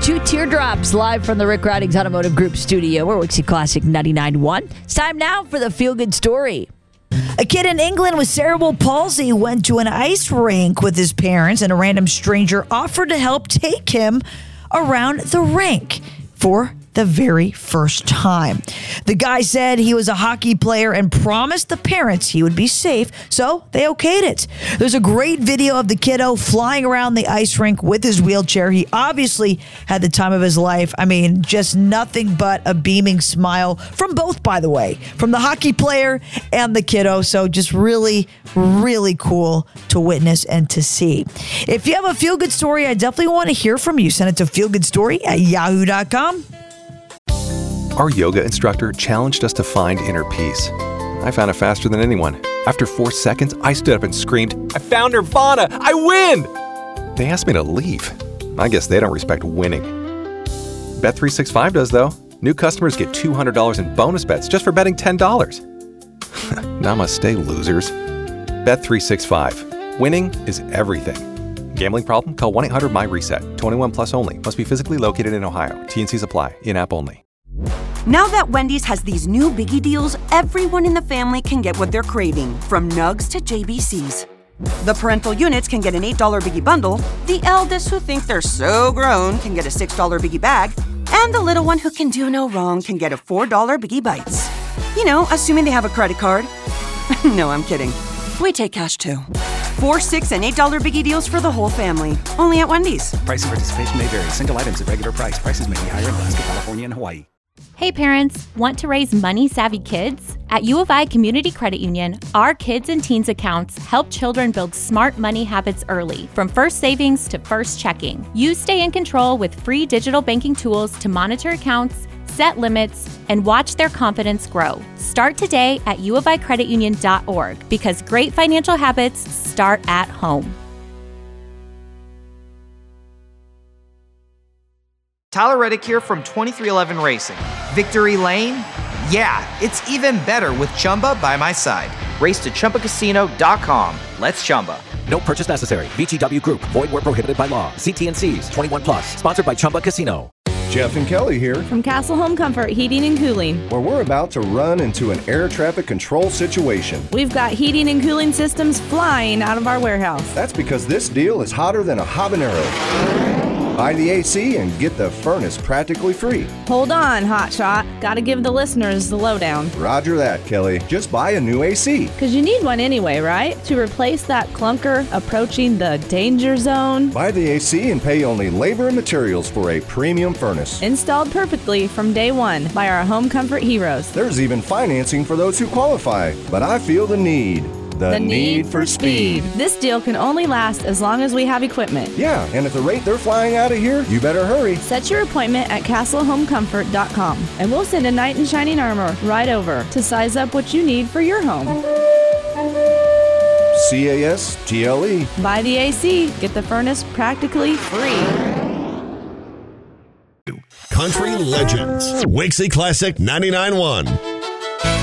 to Teardrops, live from the Rick Ridings Automotive Group studio. We're Wixie Classic 99.1. It's time now for the feel-good story. A kid in England with cerebral palsy went to an ice rink with his parents, and a random stranger offered to help take him around the rink for the very first time. The guy said he was a hockey player and promised the parents he would be safe, so they okayed it. There's a great video of the kiddo flying around the ice rink with his wheelchair. He obviously had the time of his life. I mean, just nothing but a beaming smile from both, by the way, from the hockey player and the kiddo. So just really, really cool to witness and to see. If you have a feel-good story, I definitely want to hear from you. Send it to feelgoodstory@yahoo.com. Our yoga instructor challenged us to find inner peace. I found it faster than anyone. After 4 seconds, I stood up and screamed, "I found Nirvana! I win!" They asked me to leave. I guess they don't respect winning. Bet365 does, though. New customers get $200 in bonus bets just for betting $10. Namaste, losers. Bet365. Winning is everything. Gambling problem? Call 1-800-MY-RESET. 21 plus only. Must be physically located in Ohio. T&Cs apply. In-app only. Now that Wendy's has these new biggie deals, everyone in the family can get what they're craving, from nugs to JBCs. The parental units can get an $8 biggie bundle, the eldest who think they're so grown can get a $6 biggie bag, and the little one who can do no wrong can get a $4 biggie bites. You know, assuming they have a credit card. No, I'm kidding. We take cash too. 4, 6, and $8 biggie deals for the whole family. Only at Wendy's. Price and participation may vary. Single items at regular price. Prices may be higher in Alaska, California, and Hawaii. Hey parents, want to raise money-savvy kids? At U of I Community Credit Union, our kids and teens accounts help children build smart money habits early, from first savings to first checking. You stay in control with free digital banking tools to monitor accounts, set limits, and watch their confidence grow. Start today at uoficreditunion.org, because great financial habits start at home. Tyler Reddick here from 2311 Racing. Victory Lane? Yeah, it's even better with Chumba by my side. Race to ChumbaCasino.com. Let's Chumba. No purchase necessary. VGW Group. Void where prohibited by law. See T&Cs. 21 plus. Sponsored by Chumba Casino. Jeff and Kelly here from Castle Home Comfort Heating and Cooling, where we're about to run into an air traffic control situation. We've got heating and cooling systems flying out of our warehouse. That's because this deal is hotter than a habanero. Buy the AC and get the furnace practically free. Hold on, hotshot. Gotta give the listeners the lowdown. Roger that, Kelly. Just buy a new AC. Because you need one anyway, right? To replace that clunker approaching the danger zone. Buy the AC and pay only labor and materials for a premium furnace. Installed perfectly from day one by our home comfort heroes. There's even financing for those who qualify. But I feel the need. The need for speed. This deal can only last as long as we have equipment. Yeah, and at the rate they're flying out of here, you better hurry. Set your appointment at castlehomecomfort.com, and we'll send a knight in shining armor right over to size up what you need for your home. CASTLE. Buy the AC. Get the furnace practically free. Country Legends. Wixie Classic 99.1.